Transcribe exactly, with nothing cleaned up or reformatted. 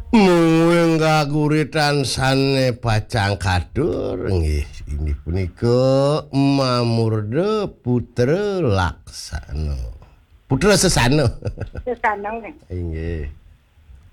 Munggah sane Bacang Kadur nggih ini punika Mamurda Putra Laksana. Putra Sesano. Sesano. Nggih.